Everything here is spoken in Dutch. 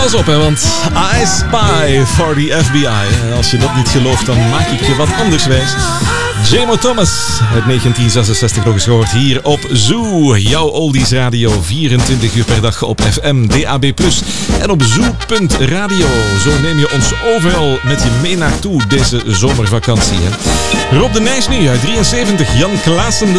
Pas op, hè, want I spy for the FBI. En als je dat niet gelooft, dan maak ik je wat anders wijs. J-Mo Thomas, uit 1966 nog eens gehoord hier op Zoo. Jouw oldies radio, 24 uur per dag op FM, DAB+. En op zoo.radio. Zo neem je ons overal met je mee naartoe deze zomervakantie. Hè. Rob de Nijs nu uit 73, Jan Klaassen